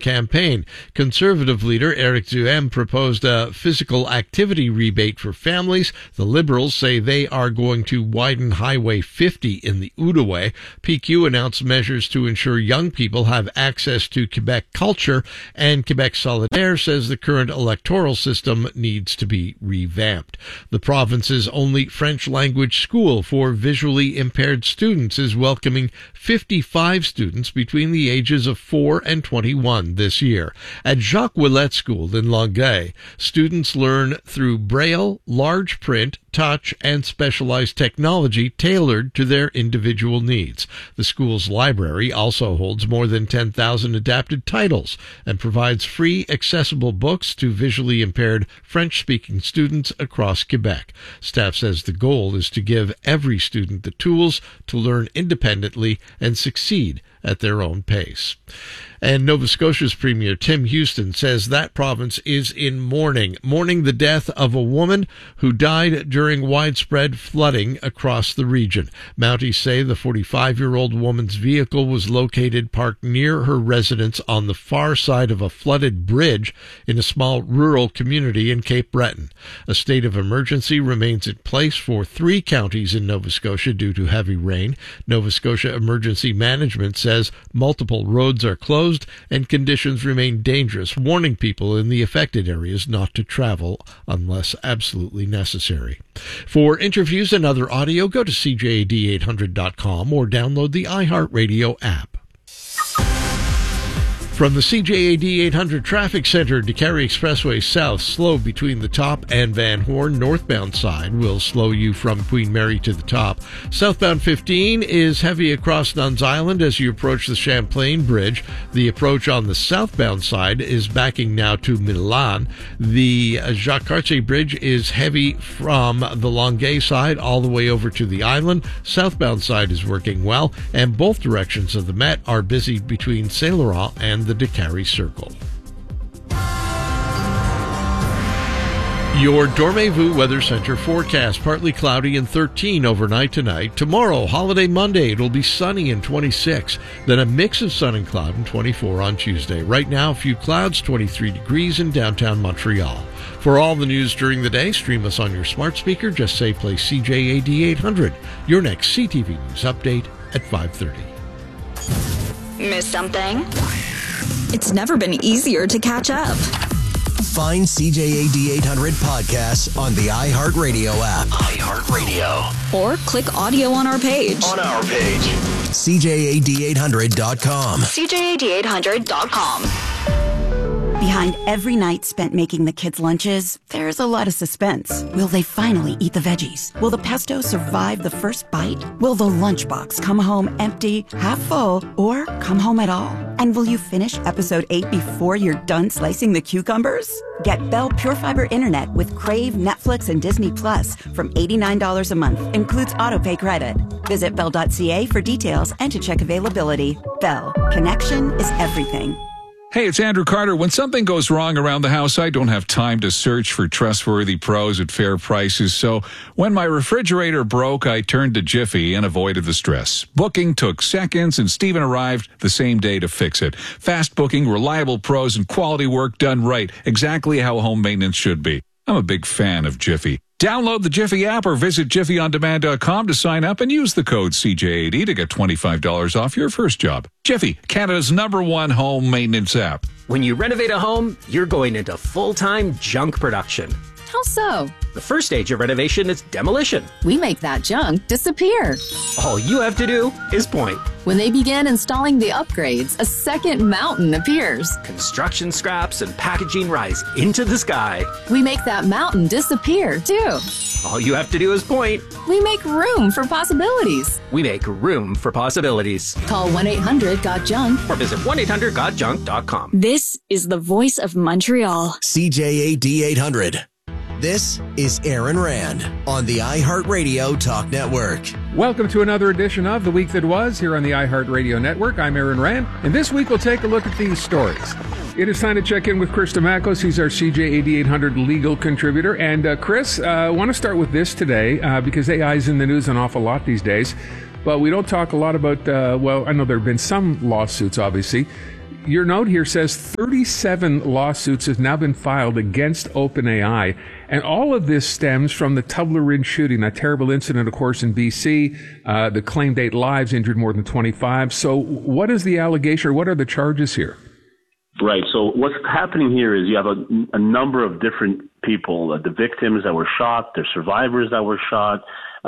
campaign. Conservative leader Eric Duhem proposed a physical activity rebate for families. The Liberals say they are going to widen Highway 50 in the Outaouais. PQ announced measures to ensure young people have access to Quebec culture, and Quebec Solidaire says the current electoral system needs to be revamped. The province's only French-language school for visually impaired students is welcoming 55 students between the ages of 4 and 21 this year. At Jacques Ouellet School in Longueuil, students learn through Braille, large print, touch, and specialized technology tailored to their individual needs. The school's library also holds more than 10,000 adapted titles and provides free, accessible books to visually impaired French-speaking students across Quebec. Staff says the goal is to give every student the tools to learn independently and succeed at their own pace. And Nova Scotia's Premier Tim Houston says that province is in mourning the death of a woman who died during widespread flooding across the region. Mounties say the 45-year-old woman's vehicle was located parked near her residence on the far side of a flooded bridge in a small rural community in Cape Breton. A state of emergency remains in place for 3 counties in Nova Scotia due to heavy rain. Nova Scotia Emergency Management says multiple roads are closed and conditions remain dangerous, warning people in the affected areas not to travel unless absolutely necessary. For interviews and other audio, go to CJAD800.com or download the iHeartRadio app. From the CJAD 800 Traffic Center, DeCarry Expressway South, slow between the top and Van Horn. Northbound side will slow you from Queen Mary to the top. Southbound 15 is heavy across Nuns Island as you approach the Champlain Bridge. The approach on the southbound side is backing now to Milan. The Jacques Cartier Bridge is heavy from the Longueuil side all the way over to the island. Southbound side is working well, and both directions of the Met are busy between Saint Laurent and the DeCarry Circle. Your Dormez-vous Weather Center forecast: partly cloudy and 13 overnight tonight. Tomorrow, holiday Monday, it'll be sunny and 26. Then a mix of sun and cloud and 24 on Tuesday. Right now, a few clouds, 23 degrees in downtown Montreal. For all the news during the day, stream us on your smart speaker. Just say play CJAD 800. Your next CTV News update at 5:30. Miss something? It's never been easier to catch up. Find CJAD 800 podcasts on the iHeartRadio app. iHeartRadio. Or click audio on our page. CJAD800.com. CJAD800.com. Behind every night spent making the kids' lunches, there's a lot of suspense. Will they finally eat the veggies? Will the pesto survive the first bite? Will the lunchbox come home empty, half full, or come home at all? And will you finish episode 8 before you're done slicing the cucumbers? Get Bell Pure Fiber Internet with Crave, Netflix, and Disney Plus from $89 a month. Includes autopay credit. Visit Bell.ca for details and to check availability. Bell. Connection is everything. Hey, it's Andrew Carter. When something goes wrong around the house, I don't have time to search for trustworthy pros at fair prices. So when my refrigerator broke, I turned to Jiffy and avoided the stress. Booking took seconds, and Steven arrived the same day to fix it. Fast booking, reliable pros, and quality work done right. Exactly how home maintenance should be. I'm a big fan of Jiffy. Download the Jiffy app or visit JiffyOnDemand.com to sign up and use the code CJAD to get $25 off your first job. Jiffy, Canada's #1 home maintenance app. When you renovate a home, you're going into full-time junk production. How so? The first stage of renovation is demolition. We make that junk disappear. All you have to do is point. When they begin installing the upgrades, a second mountain appears. Construction scraps and packaging rise into the sky. We make that mountain disappear, too. All you have to do is point. We make room for possibilities. We make room for possibilities. Call 1-800-GOT-JUNK or visit 1-800-GOT-JUNK.com. This is the voice of Montreal. CJAD 800. This is Aaron Rand on the iHeartRadio Talk Network. Welcome to another edition of The Week That Was here on the iHeartRadio Network. I'm Aaron Rand, and this week we'll take a look at these stories. It is time to check in with Chris Damakos. He's our CJAD 800 legal contributor. And Chris, I want to start with this today because AI is in the news an awful lot these days. But we don't talk a lot about, I know there have been some lawsuits, obviously. Your note here says 37 lawsuits have now been filed against OpenAI, and all of this stems from the Tubler-Ridge shooting, that terrible incident, of course, in B.C. The claimed 8 lives, injured more than 25. So what is the allegation, or what are the charges here? Right. So what's happening here is you have a number of different people, the victims that were shot, the survivors that were shot,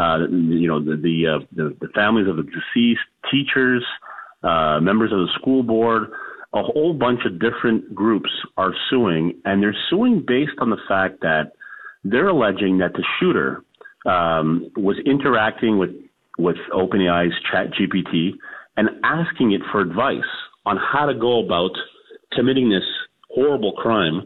the families of the deceased, teachers, members of the school board. A whole bunch of different groups are suing, and they're suing based on the fact that they're alleging that the shooter was interacting with OpenAI's ChatGPT and asking it for advice on how to go about committing this horrible crime.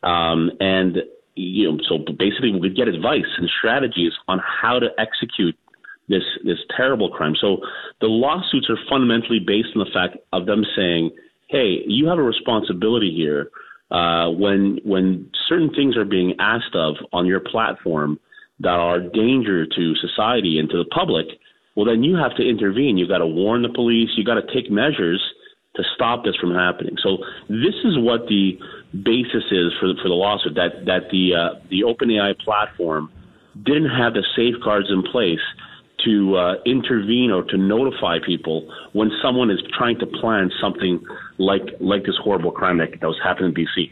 So basically we could get advice and strategies on how to execute this terrible crime. So the lawsuits are fundamentally based on the fact of them saying, hey, you have a responsibility here when certain things are being asked of on your platform that are a danger to society and to the public. Well, then you have to intervene. You've got to warn the police. You've got to take measures to stop this from happening. So this is what the basis is for the lawsuit, that the OpenAI platform didn't have the safeguards in place to intervene or to notify people when someone is trying to plan something like this horrible crime that was happening in B.C.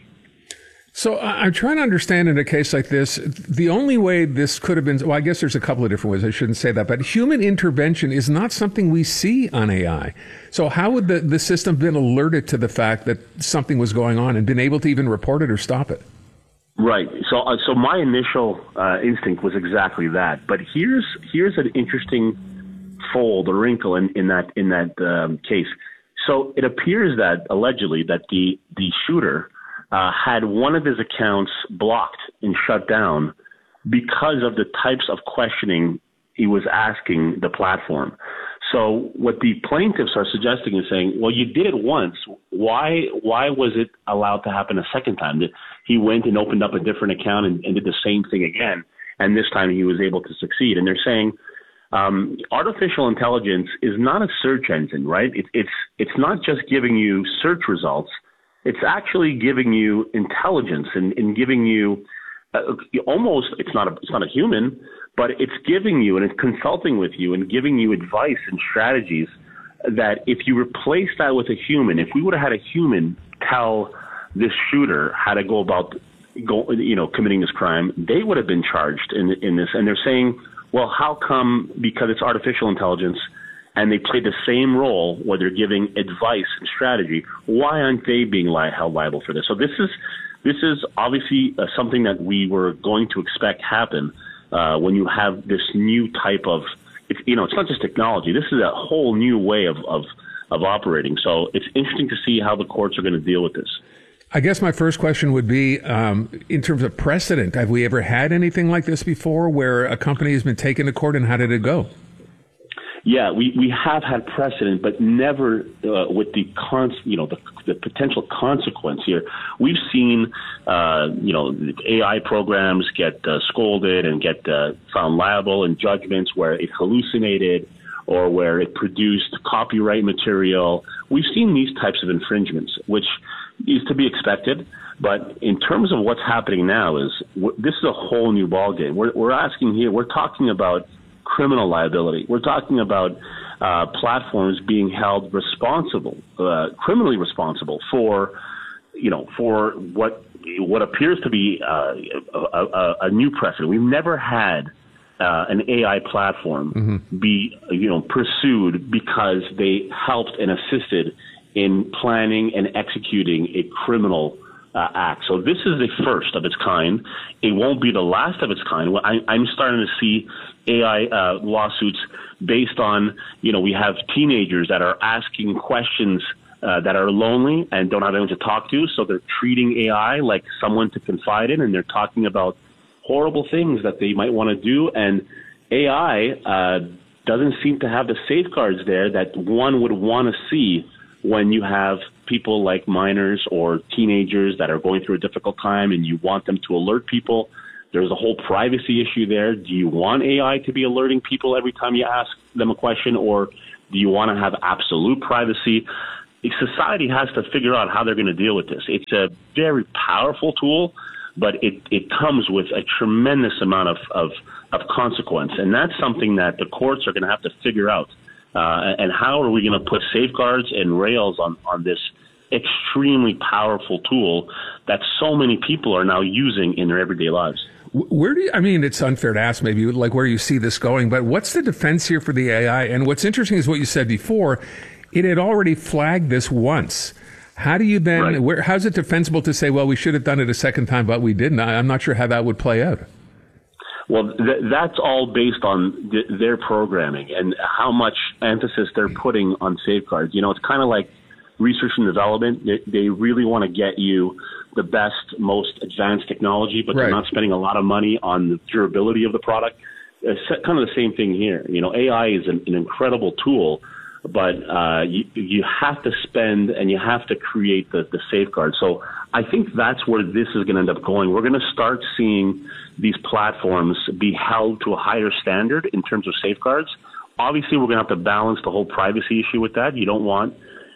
So I'm trying to understand in a case like this, the only way this could have been, well, I guess there's a couple of different ways. I shouldn't say that, but human intervention is not something we see on AI. So how would the system have been alerted to the fact that something was going on and been able to even report it or stop it? Right. So my initial instinct was exactly that. But here's an interesting fold or wrinkle in that case. So it appears that allegedly that the shooter had one of his accounts blocked and shut down because of the types of questioning he was asking the platform. So what the plaintiffs are suggesting is saying, well, you did it once. Why was it allowed to happen a second time? He went and opened up a different account and did the same thing again, and this time he was able to succeed. And they're saying artificial intelligence is not a search engine, right? It's not just giving you search results. It's actually giving you intelligence and giving you almost, it's not a human, but it's giving you and it's consulting with you and giving you advice and strategies that if you replace that with a human, if we would have had a human tell this shooter how to go about committing this crime, they would have been charged in this. And they're saying, well, how come, because it's artificial intelligence and they play the same role where they're giving advice and strategy, why aren't they being held liable for this? So this is obviously something that we were going to expect happen when you have this new type of, it's not just technology. This is a whole new way of operating. So it's interesting to see how the courts are going to deal with this. I guess my first question would be, in terms of precedent, have we ever had anything like this before where a company has been taken to court, and how did it go? Yeah, we have had precedent, but never with the potential consequence here. We've seen AI programs get scolded and get found liable in judgments where it hallucinated or where it produced copyright material. We've seen these types of infringements, which is to be expected. But in terms of what's happening now, this is a whole new ballgame. We're asking here. We're talking about criminal liability. We're talking about platforms being held responsible, criminally responsible for what appears to be a new precedent. We've never had an AI platform be pursued because they helped and assisted in planning and executing a criminal act. So this is the first of its kind. It won't be the last of its kind. I'm starting to see AI lawsuits based on, we have teenagers that are asking questions that are lonely and don't have anyone to talk to. So they're treating AI like someone to confide in, and they're talking about horrible things that they might want to do. And AI doesn't seem to have the safeguards there that one would want to see when you have people like minors or teenagers that are going through a difficult time and you want them to alert people. There's a whole privacy issue there. Do you want AI to be alerting people every time you ask them a question, or do you want to have absolute privacy? society has to figure out how they're going to deal with this. It's a very powerful tool, but it comes with a tremendous amount of consequence. And that's something that the courts are going to have to figure out. And how are we going to put safeguards and rails on this extremely powerful tool that so many people are now using in their everyday lives? It's unfair to ask maybe like where you see this going, but what's the defense here for the AI? And what's interesting is what you said before, it had already flagged this once. How do you then, how's it defensible to say, well, we should have done it a second time, but we didn't? I'm not sure how that would play out. Well, that's all based on their programming and how much emphasis they're putting on safeguards. It's kind of like research and development. They really want to get you the best, most advanced technology, but they're not spending a lot of money on the durability of the product. It's kind of the same thing here. AI is an incredible tool, but you have to spend and you have to create the safeguards. So I think that's where this is going to end up going. We're going to start seeing these platforms be held to a higher standard in terms of safeguards. Obviously, we're going to have to balance the whole privacy issue with that. You don't want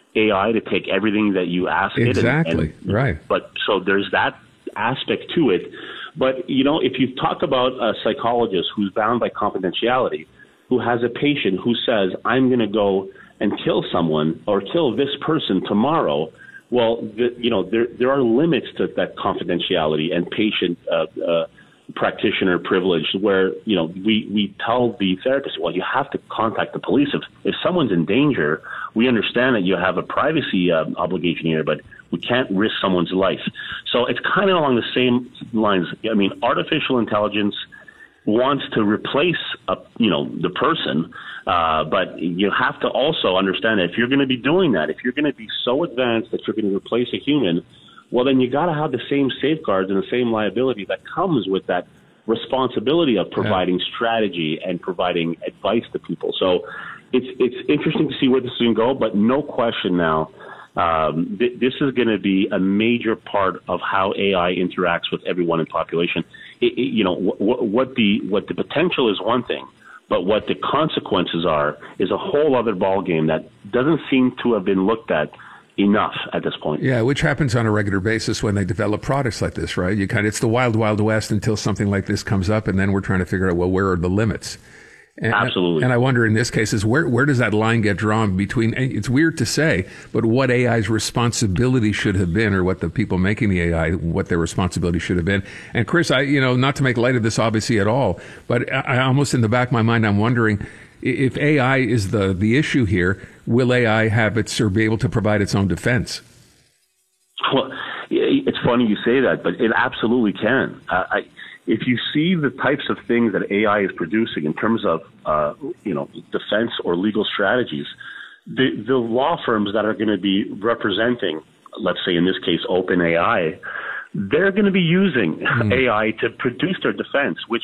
AI to take everything that you ask it. Exactly, right. But so there's that aspect to it. But, if you talk about a psychologist who's bound by confidentiality, who has a patient who says, I'm going to go and kill someone or kill this person tomorrow, well, there are limits to that confidentiality and patient practitioner privilege where, we tell the therapist, well, you have to contact the police. If someone's in danger, we understand that you have a privacy obligation here, but we can't risk someone's life. So it's kind of along the same lines. Artificial intelligence wants to replace, the person, but you have to also understand that if you're going to be doing that, if you're going to be so advanced that you're going to replace a human, well, then you got to have the same safeguards and the same liability that comes with that responsibility of providing strategy and providing advice to people. So it's interesting to see where this is going to go, but no question now, this is going to be a major part of how AI interacts with everyone in population. What the potential is one thing, but what the consequences are is a whole other ballgame that doesn't seem to have been looked at enough at this point. Yeah, which happens on a regular basis when they develop products like this, right? It's the wild, wild west until something like this comes up, and then we're trying to figure out, well, where are the limits? Absolutely. And I wonder in this case is where does that line get drawn between, it's weird to say, but what AI's responsibility should have been, or what the people making the AI, what their responsibility should have been. And Chris, not to make light of this obviously at all, but I almost in the back of my mind, I'm wondering if AI is the issue here, will AI have or be able to provide its own defense? Well, it's funny you say that, but it absolutely can. If you see the types of things that AI is producing in terms of, defense or legal strategies, the law firms that are going to be representing, let's say in this case, OpenAI, they're going to be using AI to produce their defense, which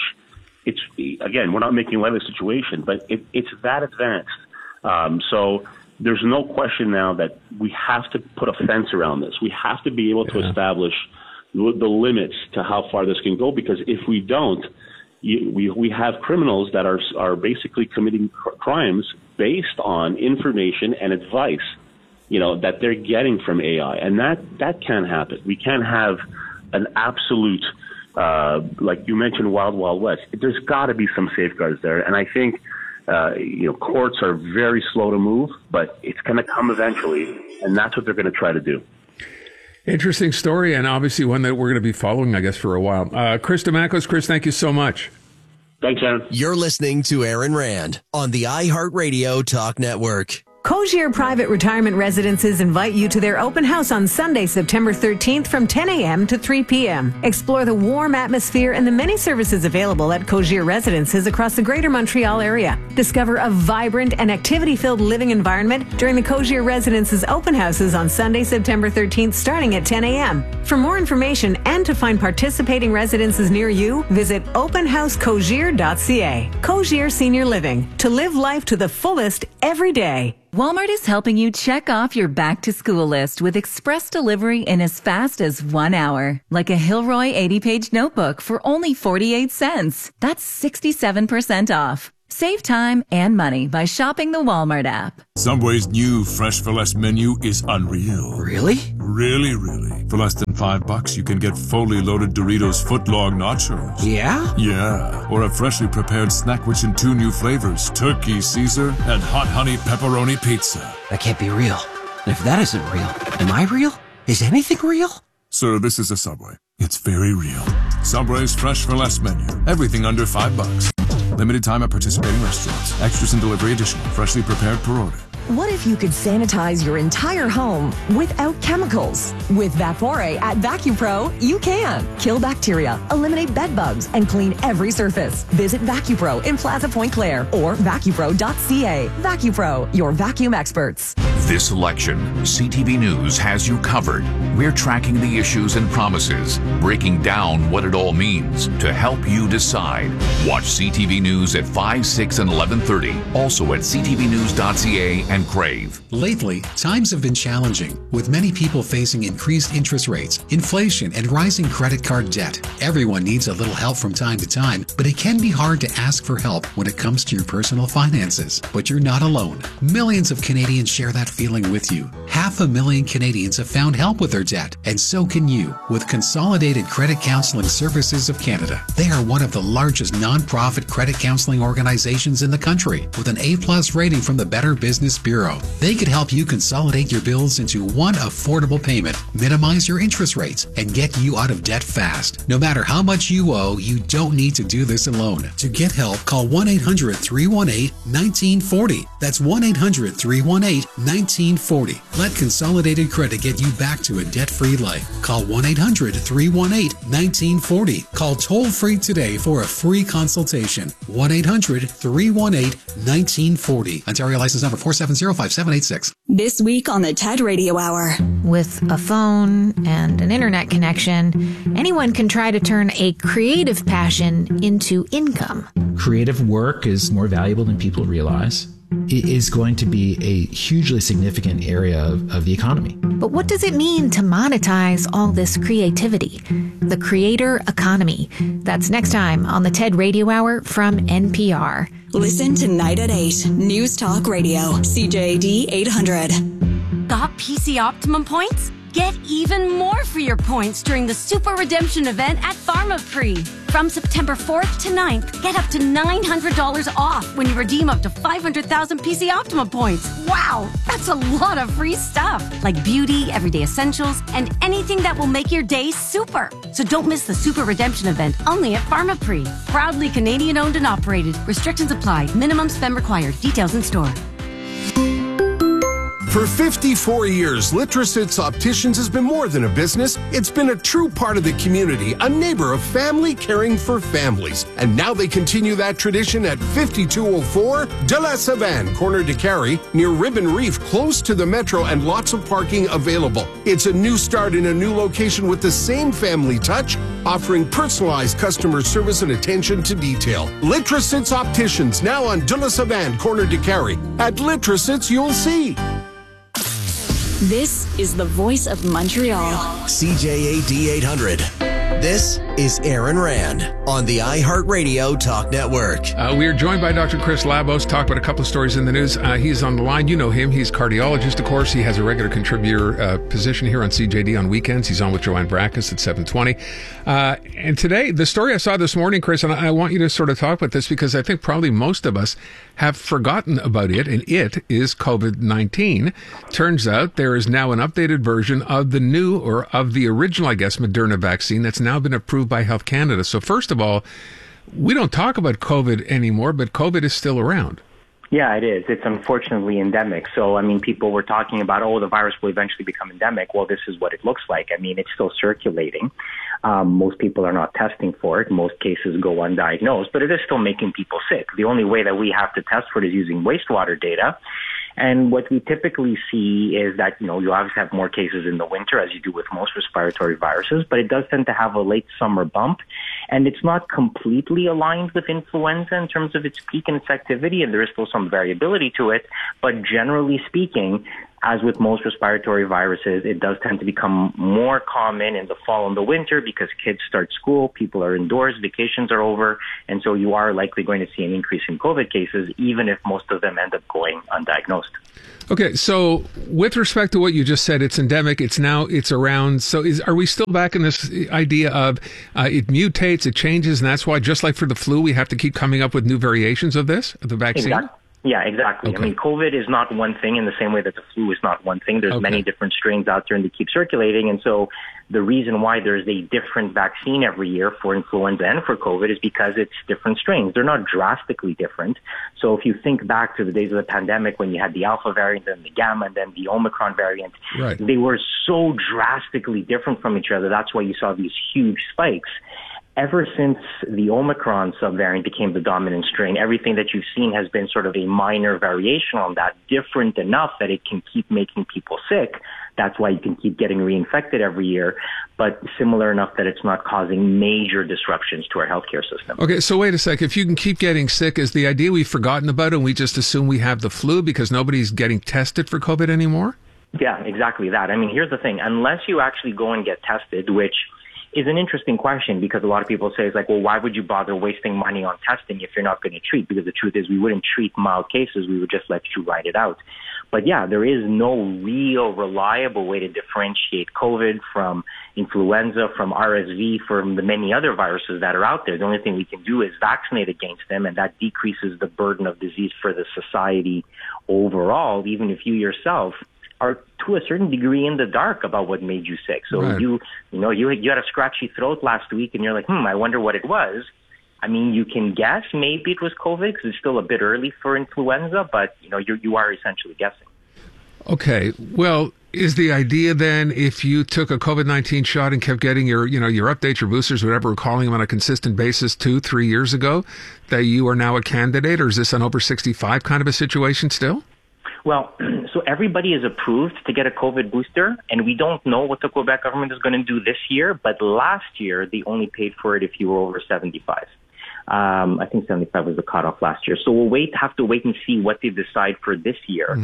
again, we're not making light of the situation, but it's that advanced. So there's no question now that we have to put a fence around this. We have to be able to establish the limits to how far this can go, because if we don't, we have criminals that are basically committing crimes based on information and advice, that they're getting from AI, and that can't happen. We can't have an absolute, like you mentioned, wild, wild west. There's got to be some safeguards there, and I think courts are very slow to move, but it's going to come eventually, and that's what they're going to try to do. Interesting story, and obviously one that we're going to be following, I guess, for a while. Chris Damakos, Chris, thank you so much. Thanks, Aaron. You're listening to Aaron Rand on the iHeartRadio Talk Network. Cogir Private Retirement Residences invite you to their open house on Sunday, September 13th from 10 a.m. to 3 p.m. Explore the warm atmosphere and the many services available at Cogir Residences across the greater Montreal area. Discover a vibrant and activity-filled living environment during the Cogir Residences open houses on Sunday, September 13th, starting at 10 a.m. For more information and to find participating residences near you, visit openhousecogir.ca. Cogir Senior Living. To live life to the fullest every day. Walmart is helping you check off your back-to-school list with express delivery in as fast as 1 hour. Like a Hilroy 80-page notebook for only 48 cents. That's 67% off. Save time and money by shopping the Walmart app. Subway's new Fresh for Less menu is unreal. Really? Really, really. For less than $5, you can get fully loaded Doritos footlong nachos. Yeah? Yeah. Or a freshly prepared snack which in 2 new flavors, Turkey Caesar and Hot Honey Pepperoni Pizza. That can't be real. And if that isn't real, am I real? Is anything real? Sir, this is a Subway. It's very real. Subway's Fresh for Less menu. Everything under $5. Limited time at participating restaurants. Extras and delivery additional. Freshly prepared per order. What if you could sanitize your entire home without chemicals? With Vapore at VacuPro, you can. Kill bacteria, eliminate bed bugs, and clean every surface. Visit VacuPro in Plaza Point Clare or vacupro.ca. VacuPro, your vacuum experts. This election, CTV News has you covered. We're tracking the issues and promises, breaking down what it all means to help you decide. Watch CTV News at 5, 6, and 11:30. Also at ctvnews.ca and Crave. Lately, times have been challenging, with many people facing increased interest rates, inflation, and rising credit card debt. Everyone needs a little help from time to time, but it can be hard to ask for help when it comes to your personal finances. But you're not alone. Millions of Canadians share that feeling with you. 500,000 Canadians have found help with their debt, and so can you with Consolidated Credit Counseling Services of Canada. They are one of the largest non-profit credit counseling organizations in the country, with an A+ rating from the Better Business Bureau. They could help you consolidate your bills into one affordable payment, minimize your interest rates, and get you out of debt fast. No matter how much you owe, you don't need to do this alone. To get help, call 1-800-318-1940. That's 1-800-318-1940. Let Consolidated Credit get you back to a debt-free life. Call 1-800-318-1940. Call toll-free today for a free consultation. 1-800-318-1940. Ontario license number 4705786. This week on the TED Radio Hour. With a phone and an internet connection, anyone can try to turn a creative passion into income. Creative work is more valuable than people realize. It is going to be a hugely significant area of the economy. But what does it mean to monetize all this creativity? The creator economy. That's next time on the TED Radio Hour from NPR. Listen tonight at 8. News Talk Radio, CJAD 800. Got PC Optimum points? Get even more for your points during the Super Redemption event at Pharmaprix. From September 4th to 9th, get up to $900 off when you redeem up to 500,000 PC Optimum points. Wow, that's a lot of free stuff, like beauty, everyday essentials, and anything that will make your day super. So don't miss the Super Redemption event only at Pharmaprix. Proudly Canadian owned and operated. Restrictions apply. Minimum spend required. Details in store. For 54 years, Litrasits Opticians has been more than a business. It's been a true part of the community, a neighbor of family caring for families. And now they continue that tradition at 5204 De La Savane, corner de Carey, near Ribbon Reef, close to the metro and lots of parking available. It's a new start in a new location with the same family touch, offering personalized customer service and attention to detail. Litrasits Opticians, now on De La Savane, corner de Carey. At Litrasits, you'll see. This is the voice of Montreal. CJAD 800. This is Aaron Rand on the iHeartRadio Talk Network. We are joined by Dr. Chris Labos, talk about a couple of stories in the news. He's on the line. You know him. He's a cardiologist, of course. He has a regular contributor position here on CJD on weekends. He's on with Joanne Brackus at 7:20. And today, the story I saw this morning, Chris, and I want you to sort of talk about this because I think probably most of us have forgotten about it, and it is COVID-19. Turns out there is now an updated version of the new, or of the original, I guess, Moderna vaccine that's now been approved by Health Canada. So first of all, we don't talk about COVID anymore, but COVID is still around. Yeah, it is. It's unfortunately endemic. So, I mean, people were talking about, the virus will eventually become endemic. Well, this is what it looks like. I mean, it's still circulating. Most people are not testing for it. Most cases go undiagnosed, but it is still making people sick. The only way that we have to test for it is using wastewater data. And what we typically see is that, you obviously have more cases in the winter, as you do with most respiratory viruses, but it does tend to have a late summer bump. And it's not completely aligned with influenza in terms of its peak and its activity, and there is still some variability to it. But generally speaking, as with most respiratory viruses, it does tend to become more common in the fall and the winter because kids start school, people are indoors, vacations are over, and so you are likely going to see an increase in COVID cases, even if most of them end up going undiagnosed. Okay, so with respect to what you just said, it's endemic, it's around. So are we still back in this idea of it mutates, it changes, and that's why, just like for the flu, we have to keep coming up with new variations of this, of the vaccine? Exactly. Yeah, exactly. Okay. I mean, COVID is not one thing in the same way that the flu is not one thing. There's many different strains out there and they keep circulating. And so the reason why there's a different vaccine every year for influenza and for COVID is because it's different strains. They're not drastically different. So if you think back to the days of the pandemic when you had the Alpha variant and the Gamma and then the Omicron variant, they were so drastically different from each other. That's why you saw these huge spikes. Ever since the Omicron subvariant became the dominant strain, everything that you've seen has been sort of a minor variation on that, different enough that it can keep making people sick. That's why you can keep getting reinfected every year, but similar enough that it's not causing major disruptions to our healthcare system. Okay, so wait a sec. If you can keep getting sick, is the idea we've forgotten about it and we just assume we have the flu because nobody's getting tested for COVID anymore? Yeah, exactly that. I mean, here's the thing. Unless you actually go and get tested, which is an interesting question because a lot of people say, it's like, well, why would you bother wasting money on testing if you're not going to treat? Because the truth is we wouldn't treat mild cases. We would just let you ride it out. But yeah, there is no real reliable way to differentiate COVID from influenza, from RSV, from the many other viruses that are out there. The only thing we can do is vaccinate against them, and that decreases the burden of disease for the society overall, even if you yourself are to a certain degree in the dark about what made you sick. So you had a scratchy throat last week and you're like, I wonder what it was. I mean, you can guess maybe it was COVID because it's still a bit early for influenza, but you are essentially guessing. Okay. Well, is the idea then if you took a COVID-19 shot and kept getting your updates, your boosters, whatever we're calling them on a consistent basis 2-3 years ago, that you are now a candidate, or is this an over 65 kind of a situation still? Well, so everybody is approved to get a COVID booster, and we don't know what the Quebec government is going to do this year, but last year they only paid for it if you were over 75. I think 75 was the cutoff last year. So we'll have to wait and see what they decide for this year.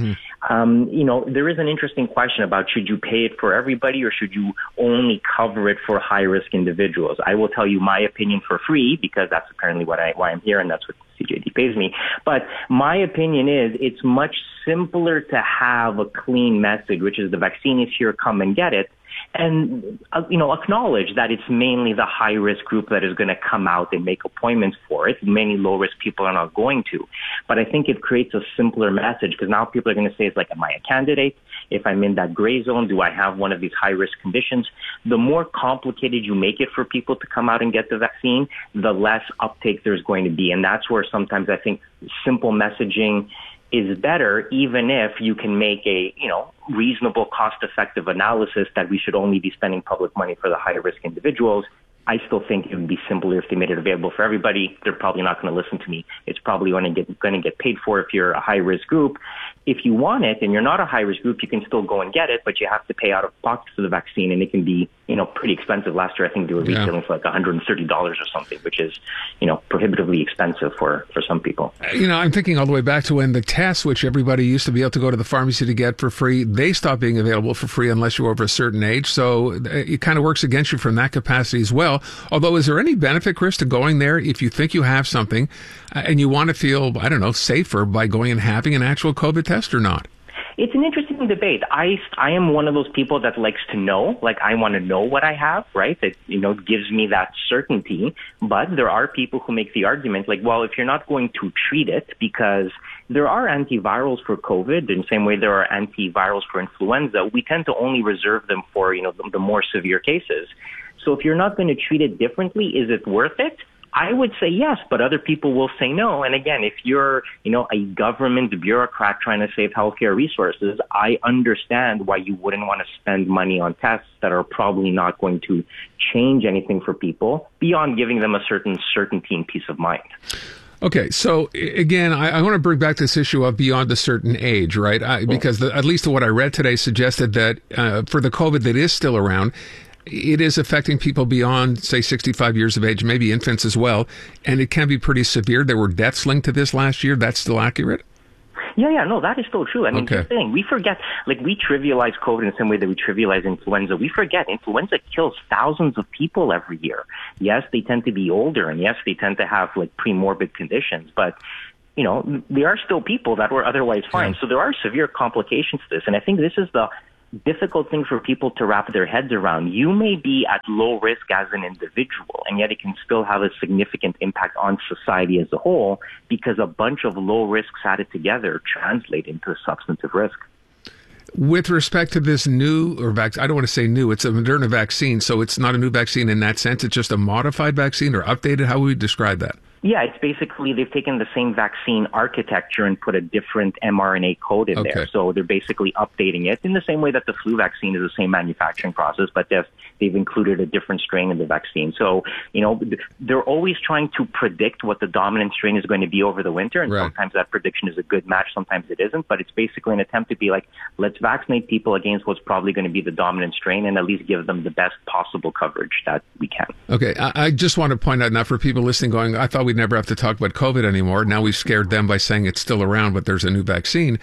Mm-hmm. There is an interesting question about should you pay it for everybody or should you only cover it for high-risk individuals? I will tell you my opinion for free because that's apparently why I'm here and that's what CJD pays me. But my opinion is it's much simpler to have a clean message, which is the vaccine is here, come and get it. And, acknowledge that it's mainly the high-risk group that is going to come out and make appointments for it. Many low-risk people are not going to. But I think it creates a simpler message because now people are going to say, it's like, am I a candidate? If I'm in that gray zone, do I have one of these high-risk conditions? The more complicated you make it for people to come out and get the vaccine, the less uptake there's going to be. And that's where sometimes I think simple messaging is better, even if you can make a, reasonable, cost-effective analysis that we should only be spending public money for the high-risk individuals. I still think it would be simpler if they made it available for everybody. They're probably not going to listen to me. It's probably going to get paid for if you're a high-risk group. If you want it and you're not a high-risk group, you can still go and get it, but you have to pay out of pocket for the vaccine, and it can be, pretty expensive. Last year, I think they were retailing for like $130 or something, which is, prohibitively expensive for some people. I'm thinking all the way back to when the tests, which everybody used to be able to go to the pharmacy to get for free, they stopped being available for free unless you're over a certain age. So it kind of works against you from that capacity as well. Although, is there any benefit, Chris, to going there if you think you have something and you want to feel, safer by going and having an actual COVID test or not? It's an interesting debate. I am one of those people that likes to know, I want to know what I have, right? That, gives me that certainty. But there are people who make the argument if you're not going to treat it, because there are antivirals for COVID in the same way there are antivirals for influenza, we tend to only reserve them for, the more severe cases. So if you're not going to treat it differently, is it worth it? I would say yes, but other people will say no. And again, if you're, a government bureaucrat trying to save healthcare resources, I understand why you wouldn't want to spend money on tests that are probably not going to change anything for people beyond giving them a certain certainty and peace of mind. Okay, so again, I want to bring back this issue of beyond a certain age, right? Because at least what I read today suggested that for the COVID that is still around, it is affecting people beyond, say, 65 years of age, maybe infants as well, and it can be pretty severe. There were deaths linked to this last year. That's still accurate? Yeah, no, that is still true. I mean, here's the thing. We forget, we trivialize COVID in the same way that we trivialize influenza. We forget influenza kills thousands of people every year. Yes, they tend to be older, and yes, they tend to have, premorbid conditions, but there are still people that were otherwise fine. So there are severe complications to this, and I think this is the difficult thing for people to wrap their heads around. You may be at low risk as an individual, and yet it can still have a significant impact on society as a whole because a bunch of low risks added together translate into a substantive risk. With respect to this new, I don't want to say new, it's a Moderna vaccine, so it's not a new vaccine in that sense, it's just a modified vaccine or updated? How would we describe that? Yeah, it's basically they've taken the same vaccine architecture and put a different mRNA code in there. So they're basically updating it in the same way that the flu vaccine is the same manufacturing process, but they've included a different strain in the vaccine. So, they're always trying to predict what the dominant strain is going to be over the winter, and sometimes that prediction is a good match, sometimes it isn't, but it's basically an attempt to be let's vaccinate people against what's probably going to be the dominant strain and at least give them the best possible coverage that we can. Okay, I just want to point out now for people listening going, I thought we'd never have to talk about COVID anymore. Now we've scared them by saying it's still around, but there's a new vaccine.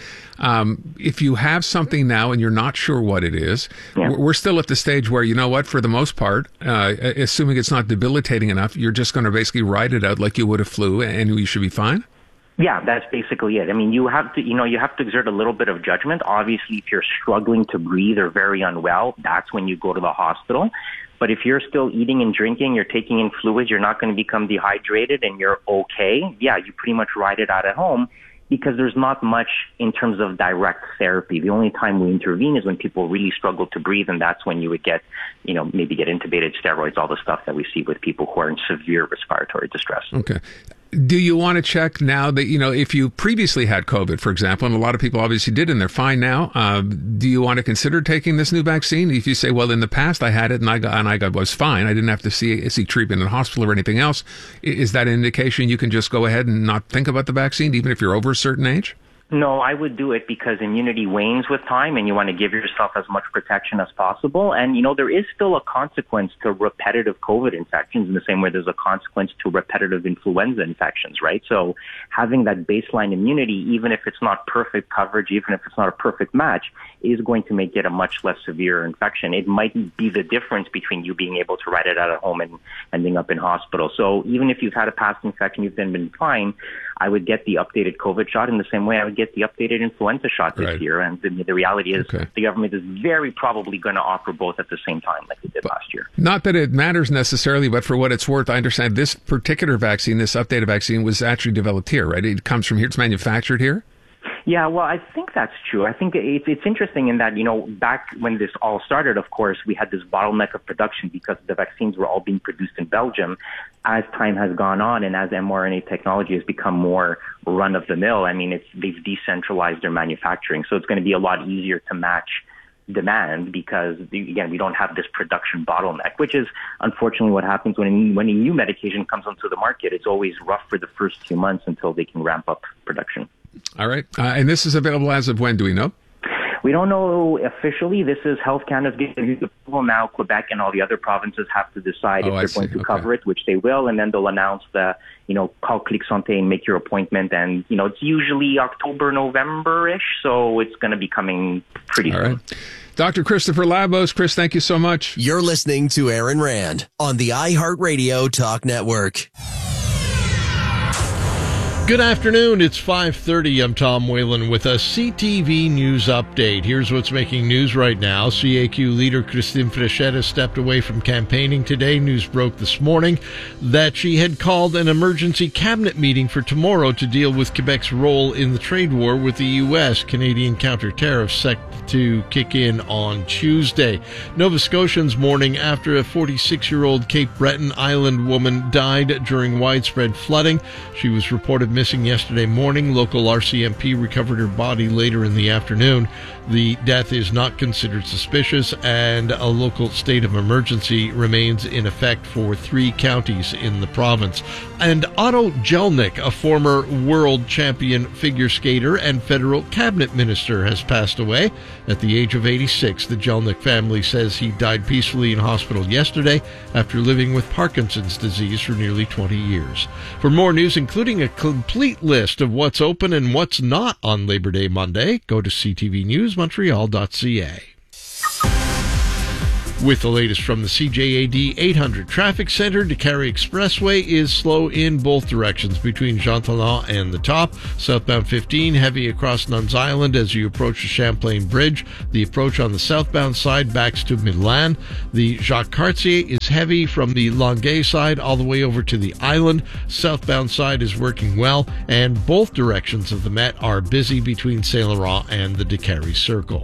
If you have something now and you're not sure what it is, we're still at the stage where, for the most part, assuming it's not debilitating enough, you're just going to basically ride it out like you would a flu and you should be fine? Yeah, that's basically it. I mean, you have to exert a little bit of judgment. Obviously, if you're struggling to breathe or very unwell, that's when you go to the hospital. But if you're still eating and drinking, you're taking in fluids, you're not going to become dehydrated and you're okay, you pretty much ride it out at home because there's not much in terms of direct therapy. The only time we intervene is when people really struggle to breathe, and that's when you would get, maybe get intubated, steroids, all the stuff that we see with people who are in severe respiratory distress. Okay. Do you want to check now that, if you previously had COVID, for example, and a lot of people obviously did and they're fine now, do you want to consider taking this new vaccine? If you say, well, in the past I had it and I was fine, I didn't have to seek treatment in the hospital or anything else, is that an indication you can just go ahead and not think about the vaccine, even if you're over a certain age? No, I would do it because immunity wanes with time and you want to give yourself as much protection as possible. And, there is still a consequence to repetitive COVID infections in the same way there's a consequence to repetitive influenza infections, right? So having that baseline immunity, even if it's not perfect coverage, even if it's not a perfect match, is going to make it a much less severe infection. It might be the difference between you being able to ride it out at home and ending up in hospital. So even if you've had a past infection, you've then been fine, I would get the updated COVID shot in the same way I would get the updated influenza shot this year. And the reality is the government is very probably going to offer both at the same time like they did last year. Not that it matters necessarily, but for what it's worth, I understand this particular vaccine, this updated vaccine, was actually developed here, right? It comes from here. It's manufactured here? Yeah, well, I think that's true. I think it's interesting in that, back when this all started, of course, we had this bottleneck of production because the vaccines were all being produced in Belgium. As time has gone on and as mRNA technology has become more run-of-the-mill, they've decentralized their manufacturing. So it's going to be a lot easier to match demand because, again, we don't have this production bottleneck, which is unfortunately what happens when a new medication comes onto the market. It's always rough for the first few months until they can ramp up production. All right. And this is available as of when? Do we know? We don't know officially. This is Health Canada's giving approval now. Quebec and all the other provinces have to decide if they're going to cover it, which they will, and then they'll announce call Clic Santé and make your appointment. And, it's usually October, November-ish, so it's going to be coming pretty soon. Right. Dr. Christopher Labos. Chris, thank you so much. You're listening to Aaron Rand on the iHeartRadio Talk Network. Good afternoon. It's 5:30. I'm Tom Whalen with a CTV News update. Here's what's making news right now. CAQ leader Christine Fréchette stepped away from campaigning today. News broke this morning that she had called an emergency cabinet meeting for tomorrow to deal with Quebec's role in the trade war with the U.S. Canadian counter-tariffs set to kick in on Tuesday. Nova Scotians mourning after a 46-year-old Cape Breton island woman died during widespread flooding. She was reported missing yesterday morning. Local RCMP recovered her body later in the afternoon. The death is not considered suspicious, and a local state of emergency remains in effect for 3 counties in the province. And Otto Jelnik, a former world champion figure skater and federal cabinet minister, has passed away at the age of 86. The Jelnik family says he died peacefully in hospital yesterday after living with Parkinson's disease for nearly 20 years. For more news, including a complete list of what's open and what's not on Labor Day Monday, go to ctvnewsmontreal.ca. With the latest from the CJAD 800 Traffic Center, DeCarry Expressway is slow in both directions between Jean Talon and the top. Southbound 15, heavy across Nuns Island as you approach the Champlain Bridge. The approach on the southbound side backs to Milan. The Jacques Cartier is heavy from the Longueuil side all the way over to the island. Southbound side is working well, and both directions of the Met are busy between Saint Laurent and the DeCarry Circle.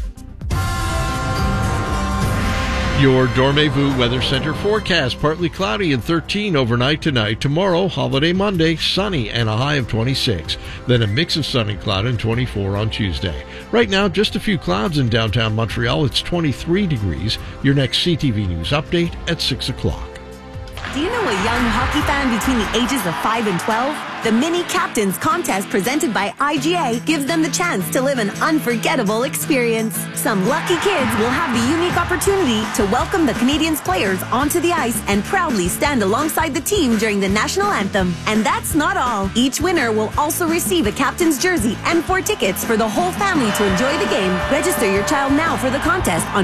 Your Dormez-vous Weather Center forecast. Partly cloudy and 13 overnight tonight. Tomorrow, holiday Monday, sunny and a high of 26. Then a mix of sun and cloud and 24 on Tuesday. Right now, just a few clouds in downtown Montreal. It's 23 degrees. Your next CTV News update at 6 o'clock. Do you know a young hockey fan between the ages of 5 and 12? The Mini Captains contest presented by IGA gives them the chance to live an unforgettable experience. Some lucky kids will have the unique opportunity to welcome the Canadiens players onto the ice and proudly stand alongside the team during the national anthem. And that's not all. Each winner will also receive a captain's jersey and 4 tickets for the whole family to enjoy the game. Register your child now for the contest on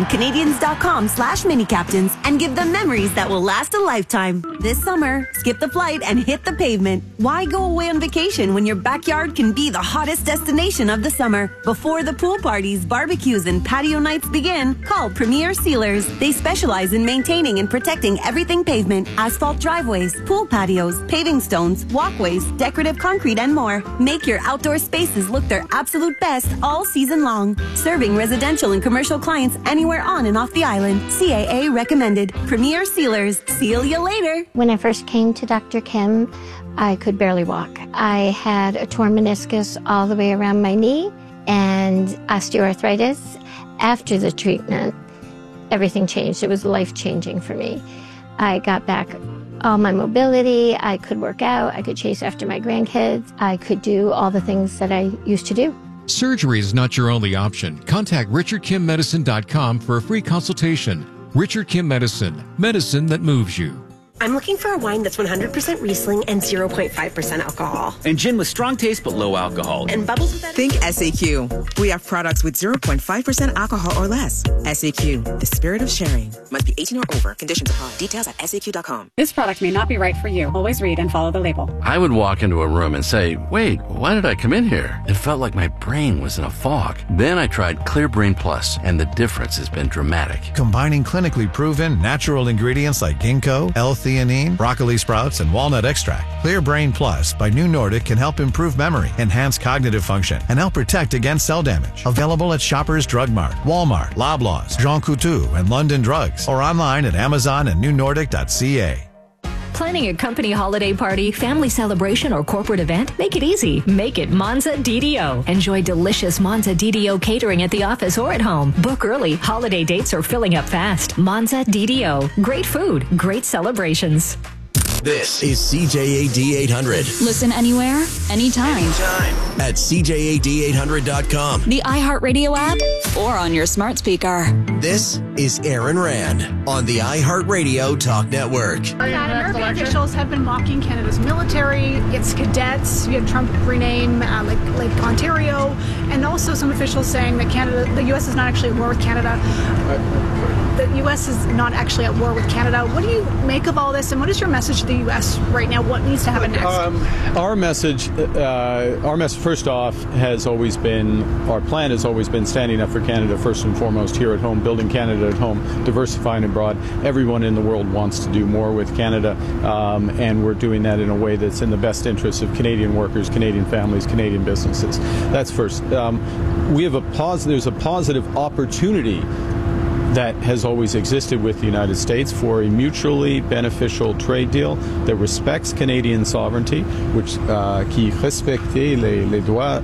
Canadiens.com/minicaptains and give them memories that will last a lifetime. This summer, skip the flight and hit the pavement. Why go away on vacation when your backyard can be the hottest destination of the summer? Before the pool parties, barbecues, and patio nights begin, call Premier Sealers. They specialize in maintaining and protecting everything pavement, asphalt driveways, pool patios, paving stones, walkways, decorative concrete, and more. Make your outdoor spaces look their absolute best all season long. Serving residential and commercial clients anywhere on and off the island. CAA recommended. Premier Sealers. Seal you later. When I first came to Dr. Kim, I could barely walk. I had a torn meniscus all the way around my knee and osteoarthritis. After the treatment, everything changed. It was life-changing for me. I got back all my mobility. I could work out. I could chase after my grandkids. I could do all the things that I used to do. Surgery is not your only option. Contact RichardKimMedicine.com for a free consultation. Richard Kim Medicine. Medicine that moves you. I'm looking for a wine that's 100% Riesling and 0.5% alcohol. And gin with strong taste but low alcohol. And bubbles with that. Think SAQ. We have products with 0.5% alcohol or less. SAQ, the spirit of sharing. Must be 18 or over. Conditions apply. Details at SAQ.com. This product may not be right for you. Always read and follow the label. I would walk into a room and say, wait, why did I come in here? It felt like my brain was in a fog. Then I tried Clear Brain Plus, and the difference has been dramatic. Combining clinically proven natural ingredients like ginkgo, L-theanine, broccoli sprouts, and walnut extract, Clear Brain Plus by New Nordic can help improve memory, enhance cognitive function, and help protect against cell damage. Available at Shoppers Drug Mart, Walmart, Loblaws, Jean Coutu, and London Drugs, or online at Amazon and newnordic.ca. Planning a company holiday party, family celebration, or corporate event? Make it easy. Make it Monza DDO. Enjoy delicious Monza DDO catering at the office or at home. Book early. Holiday dates are filling up fast. Monza DDO. Great food. Great celebrations. This is CJAD 800. Listen anywhere, anytime. At CJAD800.com. The iHeartRadio app or on your smart speaker. This is Aaron Rand on the iHeartRadio Talk Network. American officials have been mocking Canada's military, its cadets. You had Trump rename Lake Ontario, and also some officials saying that the U.S. is not actually at war with Canada. The U.S. is not actually at war with Canada. What do you make of all this, and what is your message to the U.S. right now? What needs to happen next? Our message, first off, our plan has always been standing up for Canada first and foremost here at home, building Canada at home, diversifying abroad. Everyone in the world wants to do more with Canada, and we're doing that in a way that's in the best interest of Canadian workers, Canadian families, Canadian businesses. That's first. There's a positive opportunity that has always existed with the United States for a mutually beneficial trade deal that respects Canadian sovereignty, qui respecte les droits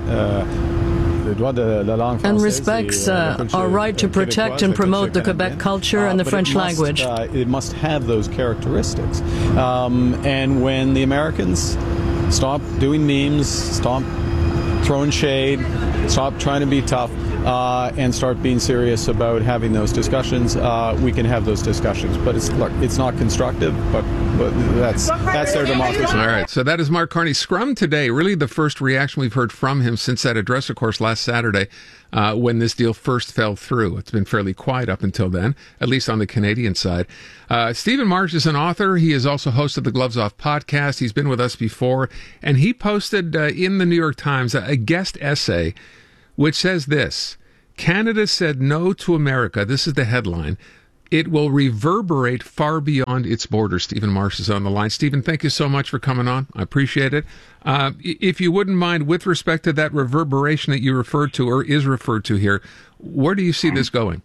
and respects our right to protect and promote the Quebec culture and the French language. It must have those characteristics. And when the Americans stop doing memes, stop throwing shade, stop trying to be tough, and start being serious about having those discussions, we can have those discussions. But it's not constructive, but that's their democracy. All right, so that is Mark Carney. Scrum today, really the first reaction we've heard from him since that address, of course, last Saturday when this deal first fell through. It's been fairly quiet up until then, at least on the Canadian side. Stephen Marsh is an author. He is also host of the Gloves Off podcast. He's been with us before, and he posted in the New York Times a guest essay which says this: Canada said no to America. This is the headline. It will reverberate far beyond its borders. Stephen Marsh is on the line. Stephen, thank you so much for coming on. I appreciate it. If you wouldn't mind, with respect to that reverberation that you referred to or is referred to here, where do you see this going?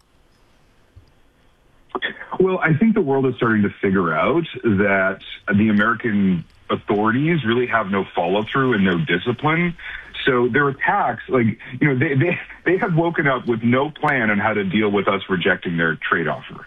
Well, I think the world is starting to figure out that the American authorities really have no follow-through and no discipline. So their attacks, they have woken up with no plan on how to deal with us rejecting their trade offer.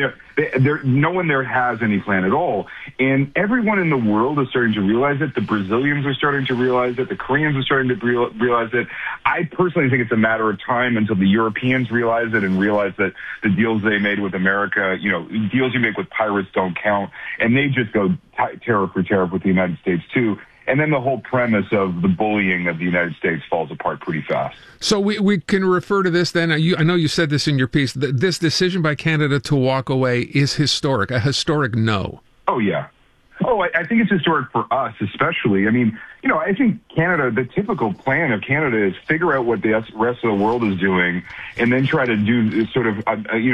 No one there has any plan at all. And everyone in the world is starting to realize it. The Brazilians are starting to realize it. The Koreans are starting to realize it. I personally think it's a matter of time until the Europeans realize it and realize that the deals they made with America, deals you make with pirates don't count. And they just go tariff for tariff with the United States too. And then the whole premise of the bullying of the United States falls apart pretty fast. So we can refer to this then. I know you said this in your piece. This decision by Canada to walk away is historic, a historic no. Oh, yeah. Oh, I think it's historic for us, especially. I mean, I think Canada, the typical plan of Canada is figure out what the rest of the world is doing and then try to do sort of,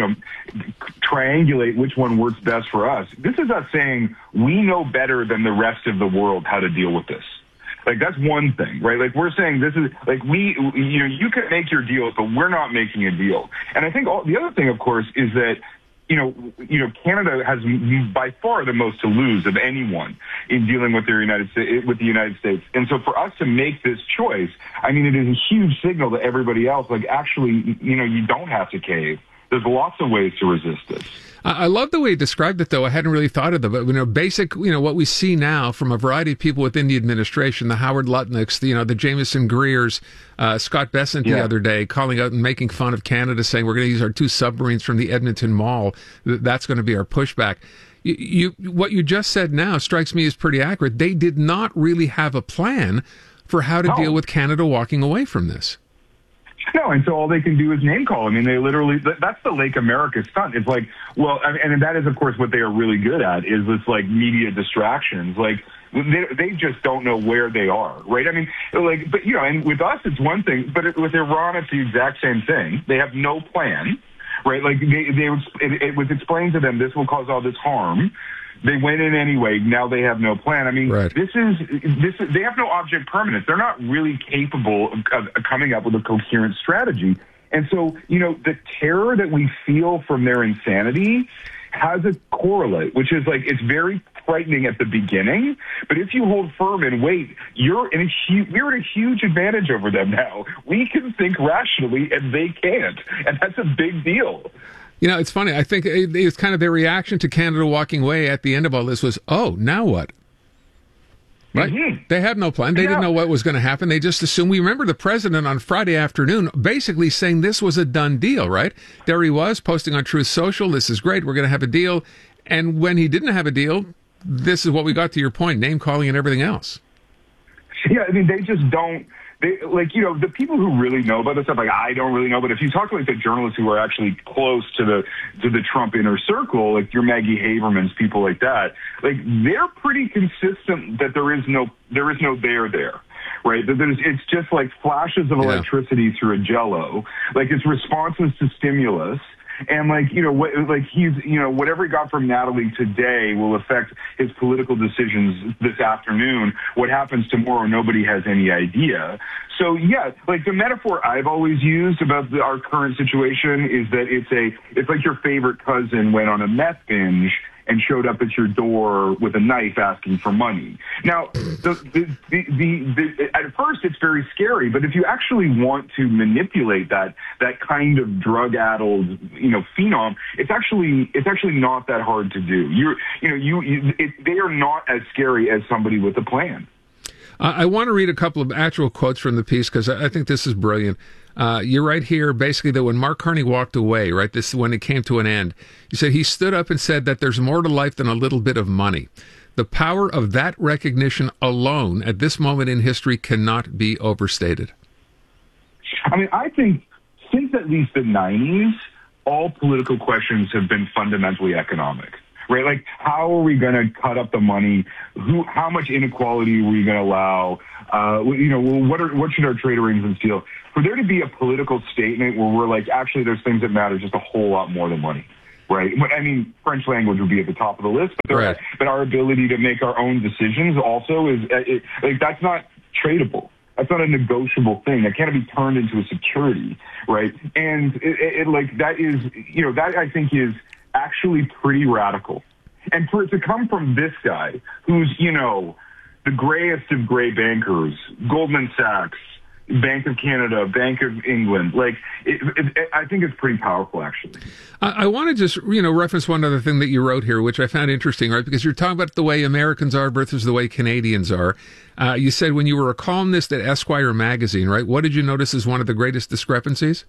triangulate which one works best for us. This is us saying we know better than the rest of the world how to deal with this. That's one thing, right? We're saying this is you can make your deals, but we're not making a deal. And I think the other thing, of course, is that Canada has by far the most to lose of anyone in dealing with the United States. And so for us to make this choice, I mean, it is a huge signal to everybody else. Actually, you don't have to cave. There's lots of ways to resist this. I love the way you described it, though. I hadn't really thought of it. What we see now from a variety of people within the administration, the Howard Lutnicks, the Jameson Greers, Scott Bessent the other day, calling out and making fun of Canada, saying we're going to use our 2 submarines from the Edmonton Mall. That's going to be our pushback. What you just said now strikes me as pretty accurate. They did not really have a plan for how to deal with Canada walking away from this. No, and so all they can do is name call. I mean, they literally, that's the Lake America stunt. It's and that is, of course, what they are really good at is this, media distractions. They just don't know where they are, right? I mean, and with us, it's one thing, but with Iran, it's the exact same thing. They have no plan, right? It was explained to them, this will cause all this harm. They went in anyway. Now they have no plan. I mean, right. They have no object permanence. They're not really capable of coming up with a coherent strategy. And so, the terror that we feel from their insanity has a correlate, which is it's very frightening at the beginning. But if you hold firm and wait, we're at a huge advantage over them now. We can think rationally and they can't. And that's a big deal. It's funny. I think it's kind of their reaction to Canada walking away at the end of all this was, oh, now what? Right? Mm-hmm. They had no plan. They didn't know what was going to happen. They just assumed. We remember the president on Friday afternoon basically saying this was a done deal, right? There he was posting on Truth Social, this is great, we're going to have a deal. And when he didn't have a deal, this is what we got to your point, name calling and everything else. Yeah, I mean, they just don't. The people who really know about this stuff, I don't really know, but if you talk to the journalists who are actually close to the Trump inner circle, your Maggie Habermans, people like that, they're pretty consistent that there is no there. Right? It's just flashes of electricity through a jello. It's responses to stimulus. And whatever he got from Natalie today will affect his political decisions this afternoon. What happens tomorrow, nobody has any idea. So yeah, the metaphor I've always used about our current situation is that it's like your favorite cousin went on a meth binge and showed up at your door with a knife asking for money. Now, at first it's very scary, but if you actually want to manipulate that kind of drug-addled, phenom, it's actually not that hard to do. They are not as scary as somebody with a plan. I want to read a couple of actual quotes from the piece because I think this is brilliant. You write here basically that when Mark Carney walked away, right, this when it came to an end, you said he stood up and said that there's more to life than a little bit of money. The power of that recognition alone at this moment in history cannot be overstated. I mean, I think since at least the 90s, all political questions have been fundamentally economic, right? Like, how are we going to cut up the money? How much inequality are we going to allow? What should our trade arrangements deal? For there to be a political statement where we're like, actually, there's things that matter just a whole lot more than money. Right. I mean, French language would be at the top of the list, but our ability to make our own decisions also is that's not tradable. That's not a negotiable thing. That can't be turned into a security. Right. And that I think is actually pretty radical. And for it to come from this guy who's, the grayest of gray bankers, Goldman Sachs, Bank of Canada, Bank of England. I think it's pretty powerful, actually. I want to just, reference one other thing that you wrote here, which I found interesting, right? Because you're talking about the way Americans are versus the way Canadians are. You said when you were a columnist at Esquire magazine, right? What did you notice as one of the greatest discrepancies?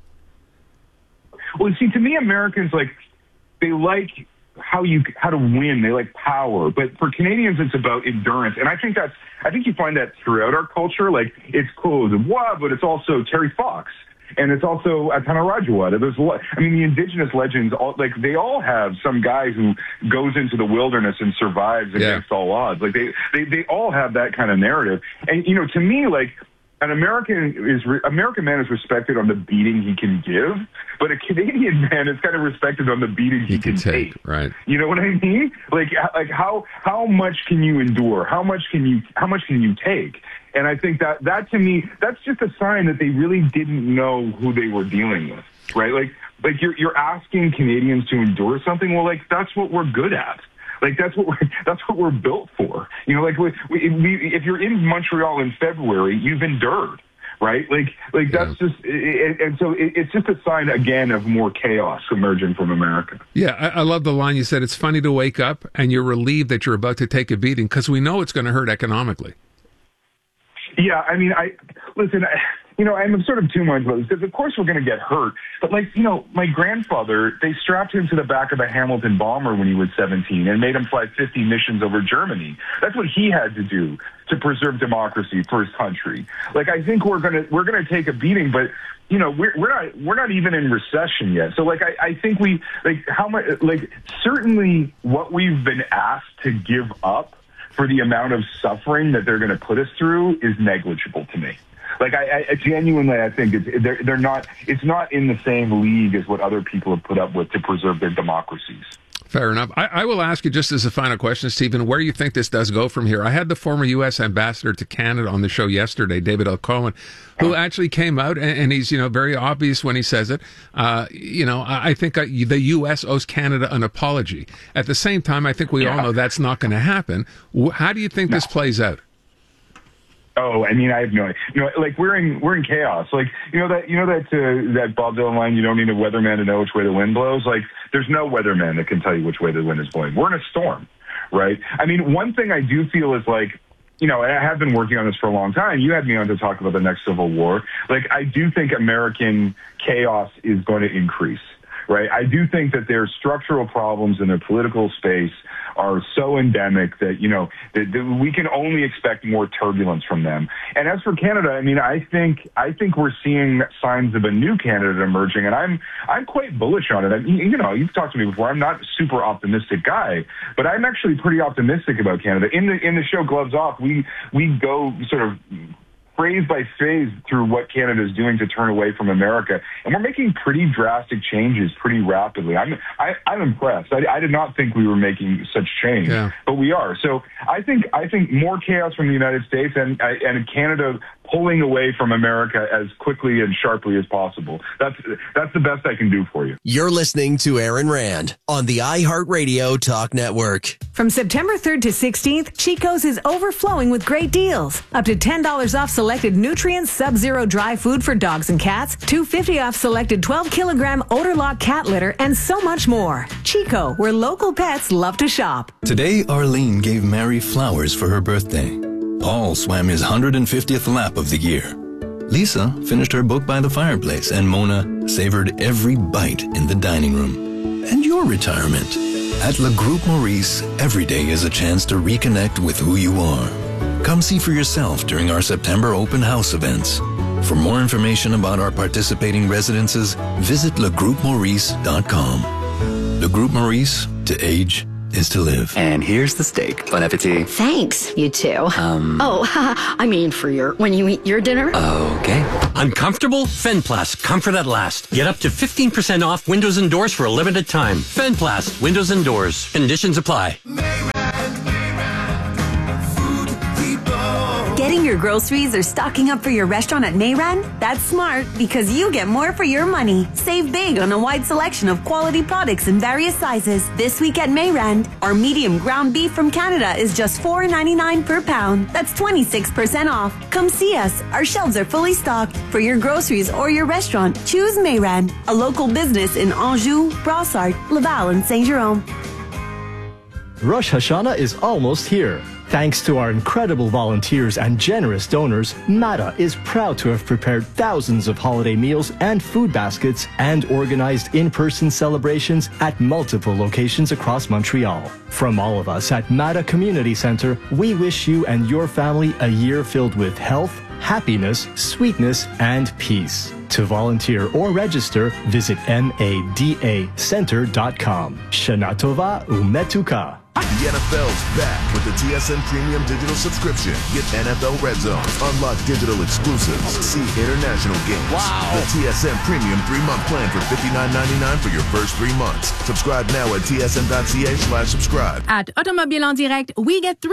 Well, see, to me, Americans, they like how to win. They like power. But for Canadians, it's about endurance. And I think you find that throughout our culture. Like, it's Claude Dubois, but it's also Terry Fox. And it's also Atana Rajawada. The indigenous legends, they all have some guy who goes into the wilderness and survives against all odds. They all have that kind of narrative. And, to me, an American man is respected on the beating he can give, but a Canadian man is kind of respected on the beating he can take. Right. You know what I mean? How much can you endure? How much can you take? And I think that to me, that's just a sign that they really didn't know who they were dealing with. Right? You're asking Canadians to endure something. Well, that's what we're good at. That's what we're built for. If you're in Montreal in February, you've endured, right? That's just, and so it's just a sign again of more chaos emerging from America. Yeah, I love the line you said. It's funny to wake up and you're relieved that you're about to take a beating because we know it's going to hurt economically. Yeah, I mean, I'm sort of two minds about this because, of course, we're going to get hurt. But, my grandfather, they strapped him to the back of a Hamilton bomber when he was 17 and made him fly 50 missions over Germany. That's what he had to do to preserve democracy for his country. I think we're gonna take a beating, but we're not even in recession yet. So I think certainly what we've been asked to give up for the amount of suffering that they're going to put us through is negligible to me. I genuinely, I think they're not. It's not in the same league as what other people have put up with to preserve their democracies. Fair enough. I will ask you just as a final question, Stephen, where you think this does go from here. I had the former U.S. ambassador to Canada on the show yesterday, David L. Cohen, who actually came out and he's very obvious when he says it. I think the U.S. owes Canada an apology. At the same time, I think we all know that's not going to happen. How do you think this plays out? Oh, I mean, I have no idea. We're in chaos. That Bob Dylan line, you don't need a weatherman to know which way the wind blows. There's no weatherman that can tell you which way the wind is blowing. We're in a storm, right? I mean, one thing I do feel is I have been working on this for a long time. You had me on to talk about the next Civil War. I do think American chaos is going to increase. Right. I do think that their structural problems in their political space are so endemic that, that we can only expect more turbulence from them. And as for Canada, I mean, I think we're seeing signs of a new Canada emerging, and I'm quite bullish on it. You've talked to me before. I'm not a super optimistic guy, but I'm actually pretty optimistic about Canada. In the show Gloves Off, we go sort of phrase by phase through what Canada is doing to turn away from America, and we're making pretty drastic changes pretty rapidly. I'm impressed. I did not think we were making such change, but we are. So I think more chaos from the United States and Canada pulling away from America as quickly and sharply as possible. That's the best I can do for you. You're listening to Aaron Rand on the iHeartRadio Talk Network. From September 3rd to 16th, Chico's is overflowing with great deals. Up to $10 off selected Nutrients Sub-Zero dry food for dogs and cats, $2.50 off selected 12-kilogram Odor Lock cat litter, and so much more. Chico, where local pets love to shop. Today, Arlene gave Mary flowers for her birthday. Paul swam his 150th lap of the year. Lisa finished her book by the fireplace, and Mona savored every bite in the dining room. And your retirement. At Le Groupe Maurice, every day is a chance to reconnect with who you are. Come see for yourself during our September open house events. For more information about our participating residences, visit legroupemaurice.com. Le Groupe Maurice, to age is to live. And here's the steak. Bon appetit. Thanks, you two. I mean for when you eat your dinner. Okay. Uncomfortable? Fenplast, comfort at last. Get up to 15% off windows and doors for a limited time. Fenplast, windows and doors. Conditions apply. Getting your groceries or stocking up for your restaurant at Mayran? That's smart because you get more for your money. Save big on a wide selection of quality products in various sizes. This week at Mayran, our medium ground beef from Canada is just $4.99 per pound. That's 26% off. Come see us. Our shelves are fully stocked. For your groceries or your restaurant, choose Mayran, a local business in Anjou, Brossard, Laval, and Saint-Jérôme. Rosh Hashanah is almost here. Thanks to our incredible volunteers and generous donors, MATA is proud to have prepared thousands of holiday meals and food baskets and organized in-person celebrations at multiple locations across Montreal. From all of us at MATA Community Center, we wish you and your family a year filled with health, happiness, sweetness, and peace. To volunteer or register, visit madacenter.com. Shana Tova umetuka. The NFL's back with the TSN Premium Digital Subscription. Get NFL Red Zone, unlock digital exclusives, see international games. Wow! The TSN Premium 3-month plan for $59.99 for your first 3 months. Subscribe now at tsn.ca/subscribe. At Automobile en Direct, we get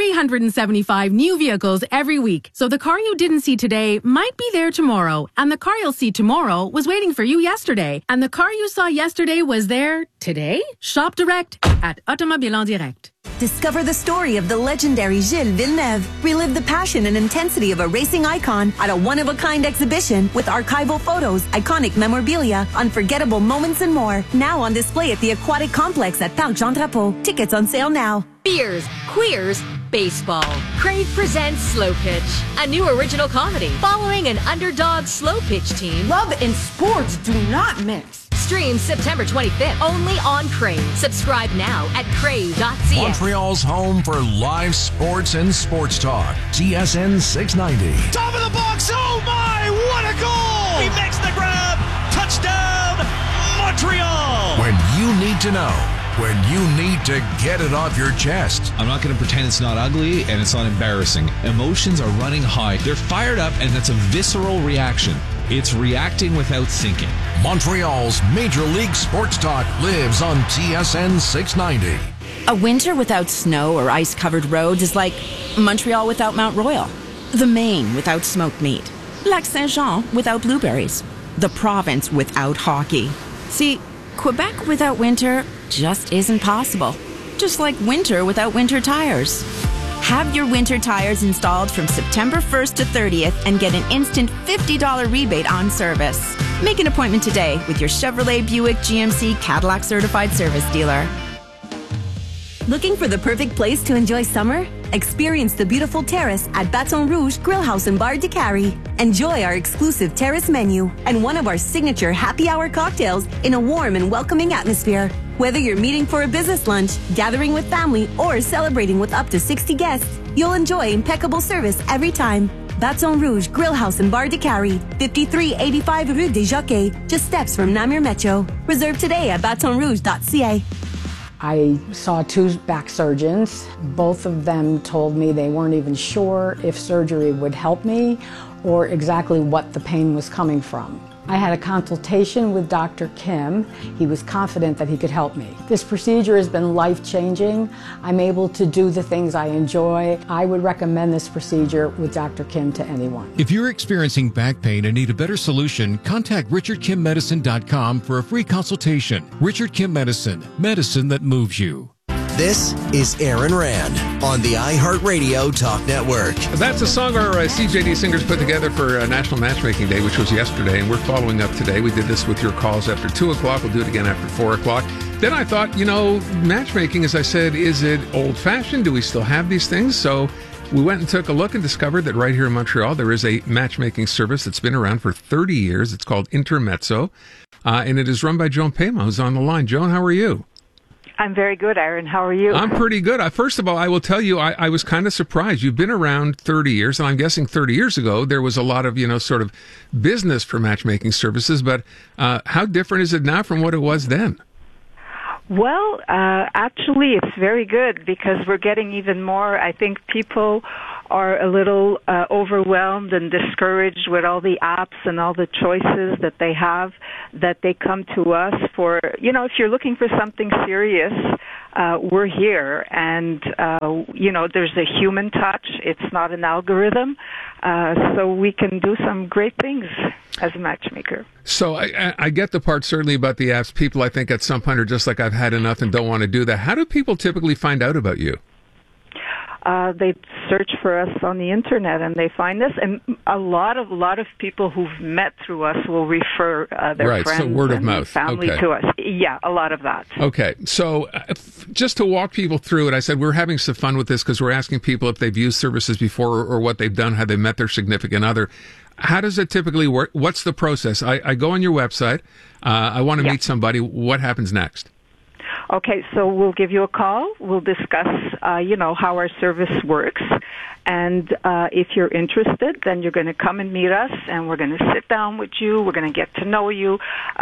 375 new vehicles every week. So the car you didn't see today might be there tomorrow. And the car you'll see tomorrow was waiting for you yesterday. And the car you saw yesterday was there today? Shop direct at Automobile en Direct. Discover the story of the legendary Gilles Villeneuve. Relive the passion and intensity of a racing icon at a one-of-a-kind exhibition with archival photos, iconic memorabilia, unforgettable moments, and more. Now on display at the Aquatic Complex at Parc Jean Drapeau. Tickets on sale now. Beers, queers, baseball. Crave presents Slow Pitch, a new original comedy following an underdog slow pitch team. Love and sports do not mix. Streams September 25th only on Crave. Subscribe now at crave.ca. Montreal's home for live sports and sports talk. TSN 690. Top of the box. Oh my, what a goal! He makes the grab. Touchdown, Montreal. When you need to know. When you need to get it off your chest. I'm not going to pretend it's not ugly and it's not embarrassing. Emotions are running high. They're fired up and that's a visceral reaction. It's reacting without thinking. Montreal's Major League Sports Talk lives on TSN 690. A winter without snow or ice-covered roads is like Montreal without Mount Royal, the Maine without smoked meat, Lac Saint-Jean without blueberries, the province without hockey. See, Quebec without winter just isn't possible. Just like winter without winter tires. Have your winter tires installed from September 1st to 30th and get an instant $50 rebate on service. Make an appointment today with your Chevrolet, Buick, GMC, Cadillac certified service dealer. Looking for the perfect place to enjoy summer? Experience the beautiful terrace at Baton Rouge Grill House and Bar de Carrie. Enjoy our exclusive terrace menu and one of our signature happy hour cocktails in a warm and welcoming atmosphere. Whether you're meeting for a business lunch, gathering with family, or celebrating with up to 60 guests, you'll enjoy impeccable service every time. Baton Rouge Grill House and Bar de Carrie, 5385 Rue des Jockeys, just steps from Namur Metro. Reserve today at batonrouge.ca. I saw 2 back surgeons. Both of them told me they weren't even sure if surgery would help me or exactly what the pain was coming from. I had a consultation with Dr. Kim. He was confident that he could help me. This procedure has been life-changing. I'm able to do the things I enjoy. I would recommend this procedure with Dr. Kim to anyone. If you're experiencing back pain and need a better solution, contact RichardKimMedicine.com for a free consultation. Richard Kim Medicine, medicine that moves you. This is Aaron Rand on the iHeartRadio Talk Network. That's a song our CJD singers put together for National Matchmaking Day, which was yesterday, and we're following up today. We did this with your calls after 2 o'clock. We'll do it again after 4 o'clock. Then I thought, matchmaking, as I said, is it old-fashioned? Do we still have these things? So We went and took a look and discovered that right here in Montreal, there is a matchmaking service that's been around for 30 years. It's called Intermezzo, and it is run by Joan Pema, who's on the line. Joan, how are you? I'm very good, Aaron. How are you? I'm pretty good. First of all, I will tell you, I was kind of surprised. You've been around 30 years, and I'm guessing 30 years ago, there was a lot of, sort of business for matchmaking services, but how different is it now from what it was then? Well, actually, it's very good because we're getting even more. I think people are a little overwhelmed and discouraged with all the apps and all the choices that they have, that they come to us for, if you're looking for something serious, we're here. And, there's a human touch. It's not an algorithm. So we can do some great things as a matchmaker. So I get the part certainly about the apps. People, I think, at some point are just like, I've had enough and don't want to do that. How do people typically find out about you? They search for us on the internet and they find us, and a lot of people who've met through us will refer their friends so word of mouth. family to us. Yeah, a lot of that. Okay, so just to walk people through it, I said we're having some fun with this because we're asking people if they've used services before or what they've done, how they met their significant other. How does it typically work? What's the process? I go on your website. I want to meet somebody. What happens next? Okay, so we'll give you a call. We'll discuss, how our service works. And if you're interested, then you're going to come and meet us, and we're going to sit down with you. We're going to get to know you.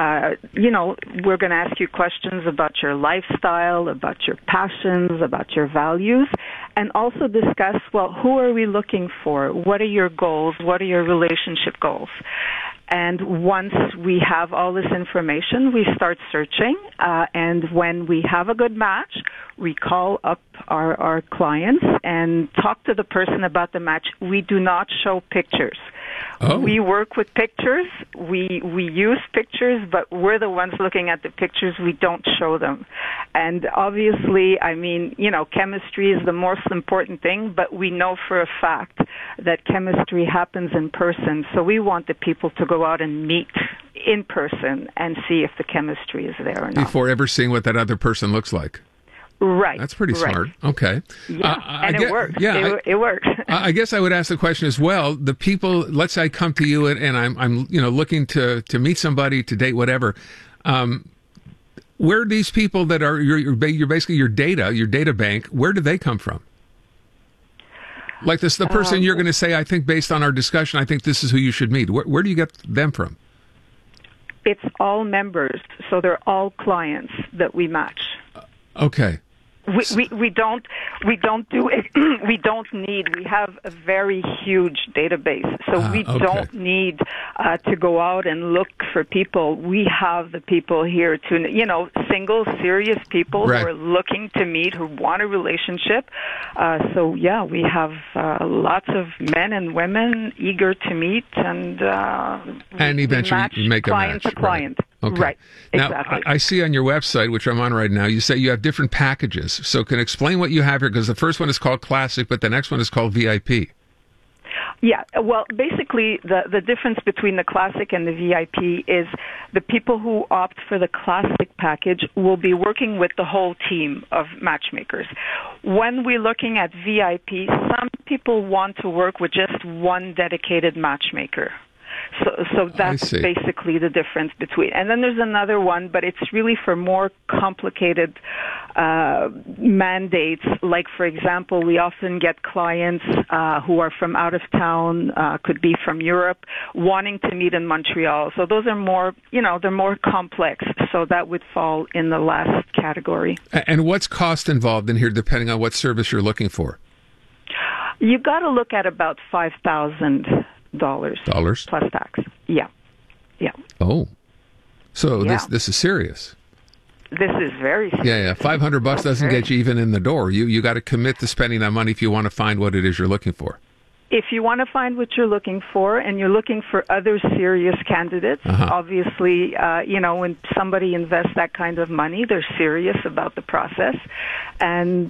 We're going to ask you questions about your lifestyle, about your passions, about your values, and also discuss, who are we looking for? What are your goals? What are your relationship goals? And once we have all this information, we start searching. And when we have a good match, we call up our clients and talk to the person about the match. We do not show pictures. Oh. We work with pictures. We use pictures, but we're the ones looking at the pictures. We don't show them. And obviously, chemistry is the most important thing, but we know for a fact that chemistry happens in person. So we want the people to go out and meet in person and see if the chemistry is there or not. Before ever seeing what that other person looks like. Right. That's pretty smart. Okay. Yeah, it works. Yeah, it works. I guess I would ask the question as well. The people, let's say I come to you and I'm looking to meet somebody, to date, whatever. Where are these people that are you're basically your data bank? Where do they come from? Like this, the person you're going to say, I think based on our discussion, I think this is who you should meet. Where do you get them from? It's all members, so they're all clients that we match. Okay. We don't do it. We don't need. We have a very huge database, so we don't need to go out and look for people. We have the people here to, single, serious people who are looking to meet, who want a relationship. We have lots of men and women eager to meet, and eventually you make a client match. To client. Okay. Right, now, exactly. I see on your website, which I'm on right now, you say you have different packages. So can you explain what you have here? Because the first one is called Classic, but the next one is called VIP. Yeah, well, basically, the difference between the Classic and the VIP is the people who opt for the Classic package will be working with the whole team of matchmakers. When we're looking at VIP, some people want to work with just one dedicated matchmaker. So that's basically the difference between. And then there's another one, but it's really for more complicated mandates. Like, for example, we often get clients who are from out of town, could be from Europe, wanting to meet in Montreal. So those are more, they're more complex. So that would fall in the last category. And what's cost involved in here, depending on what service you're looking for? You've got to look at about $5,000. Dollars plus tax. Yeah. Oh, so this is serious. This is very serious. Yeah. $500 doesn't get you even in the door. You got to commit to spending that money if you want to find what it is you're looking for. If you want to find what you're looking for, and you're looking for other serious candidates, obviously, when somebody invests that kind of money, they're serious about the process. And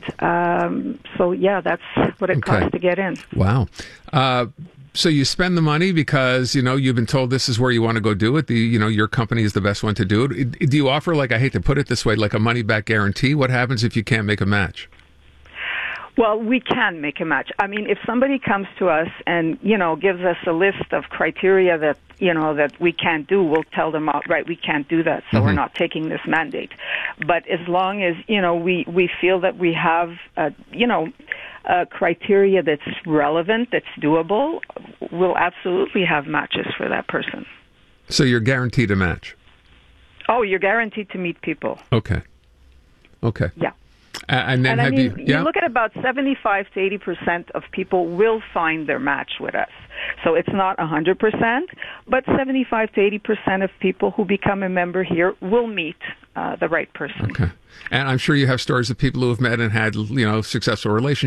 that's what it costs to get in. Wow. So you spend the money because, you've been told this is where you want to go do it. Your company is the best one to do it. Do you offer, I hate to put it this way, like a money-back guarantee? What happens if you can't make a match? Well, we can make a match. I mean, if somebody comes to us and, gives us a list of criteria that, that we can't do, we'll tell them outright we can't do that, so we're not taking this mandate. But as long as, we feel that we have, a criteria that's relevant, that's doable, we'll absolutely have matches for that person. So you're guaranteed a match? Oh, you're guaranteed to meet people. Okay. Yeah. And then you look at about 75 to 80% of people will find their match with us. So it's not 100%, but 75 to 80% of people who become a member here will meet the right person. Okay. And I'm sure you have stories of people who have met and had, successful relationships.